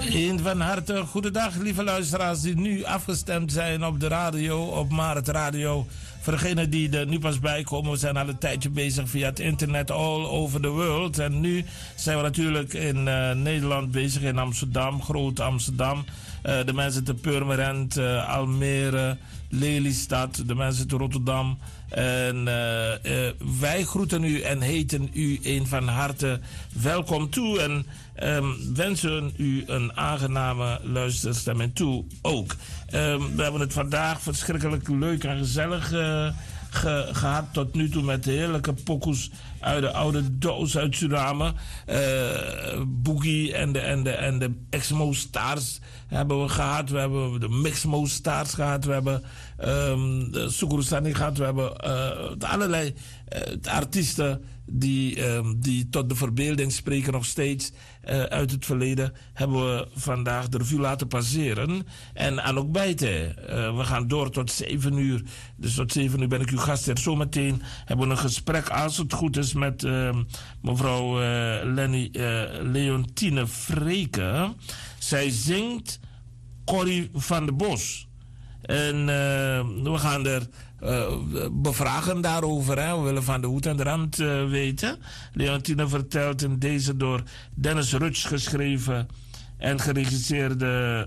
Een van harte goedendag, lieve luisteraars die nu afgestemd zijn op de radio, op Maart Radio. Voor degenen die er nu pas bij komen, we zijn al een tijdje bezig via het internet all over the world. En nu zijn we natuurlijk in Nederland bezig, in Amsterdam, Groot Amsterdam. De mensen te Purmerend, Almere, Lelystad, de mensen te Rotterdam. En wij groeten u en heten u een van harte welkom toe. En wensen u een aangename luisterstemming toe ook. We hebben het vandaag verschrikkelijk leuk en gezellig gehad tot nu toe met de heerlijke pokoes uit de oude doos uit Suriname. Boogie en de Exmo Stars hebben we gehad. We hebben de Mixmo Stars gehad. We hebben de Sukurusani gehad. We hebben allerlei artiesten die tot de verbeelding spreken nog steeds uit het verleden, hebben we vandaag de revue laten passeren. En aan ook bijten. We gaan door tot 7 uur. Dus tot 7 uur ben ik uw gastheer. Zometeen hebben we een gesprek, als het goed is, met mevrouw Leontine Freke. Zij zingt Corrie van de Bos. En we gaan er bevragen daarover. Hè. We willen van de hoed en de rand weten. Leontine vertelt in deze door Dennis Rutsch geschreven en geregisseerde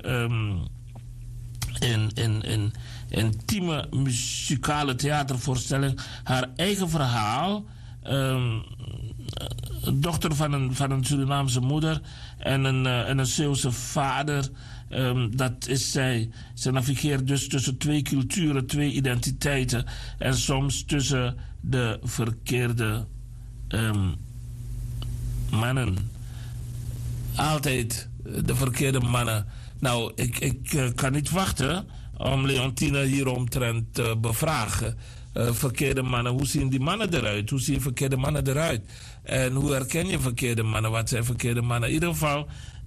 intieme muzikale theatervoorstelling haar eigen verhaal. Dochter van een Surinaamse moeder en een Zeeuwse vader. Dat is zij. Ze navigeert dus tussen 2 culturen, 2 identiteiten. En soms tussen de verkeerde mannen. Altijd de verkeerde mannen. Nou, ik kan niet wachten om Leontine hieromtrent te bevragen. Verkeerde mannen, hoe zien die mannen eruit? Hoe zien verkeerde mannen eruit? En hoe herken je verkeerde mannen? Wat zijn verkeerde mannen? In ieder geval,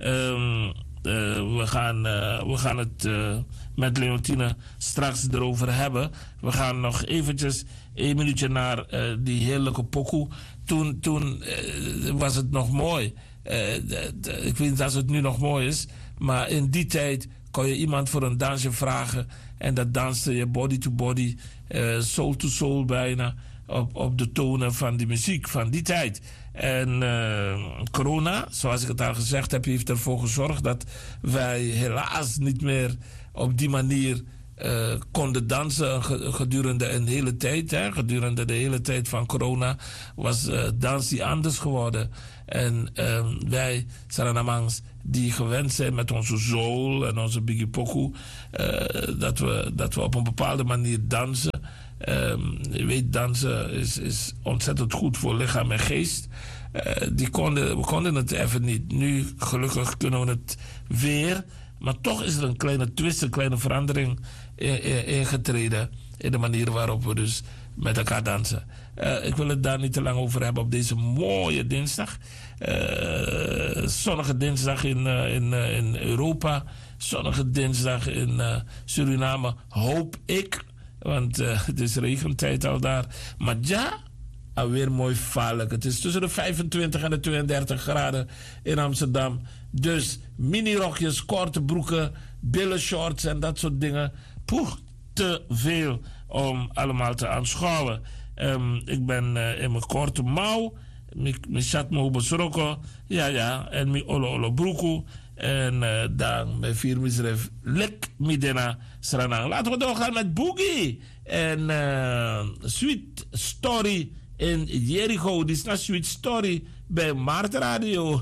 we gaan het met Leontine straks erover hebben. We gaan nog eventjes 1 minuutje naar die heerlijke pokoe. Toen was het nog mooi. Ik weet niet of het nu nog mooi is. Maar in die tijd kon je iemand voor een dansje vragen. En dat danste je body to body, soul to soul bijna. Op de tonen van die muziek van die tijd. En corona, zoals ik het al gezegd heb, heeft ervoor gezorgd dat wij helaas niet meer op die manier konden dansen gedurende een hele tijd. Hè. Gedurende de hele tijd van corona was dans die anders geworden. En wij, Saranamangs, die gewend zijn met onze soul en onze biggie pokoe, dat we op een bepaalde manier dansen. Je weet, dansen is ontzettend goed voor lichaam en geest. We konden het even niet. Nu, gelukkig, kunnen we het weer. Maar toch is er een kleine twist, een kleine verandering ingetreden in de manier waarop we dus met elkaar dansen. Ik wil het daar niet te lang over hebben op deze mooie dinsdag. Zonnige dinsdag in Europa. Zonnige dinsdag in Suriname, hoop ik. Want het is regentijd al daar. Maar ja, alweer mooi vaarlijk. Het is tussen de 25 en de 32 graden in Amsterdam. Dus minirokjes, korte broeken, billenshorts en dat soort dingen. Poeh, te veel om allemaal te aanschouwen. Ik ben in mijn korte mouw. Mijn chat me besrokken. Ja. En mijn olo broekoe. En dan bij 4 misref lek midena sranang. Laten we doorgaan met Boogie. En Sweet Story in Jericho. Dit is een Sweet Story bij Maart Radio.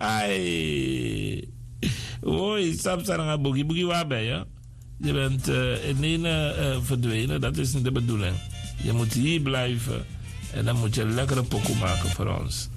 Hoi, stap saranga Boogie. Boogie, waar ben je? Je bent in één verdwenen. Dat is niet de bedoeling. Je moet hier blijven. En dan moet je een lekkere pokoe maken voor ons.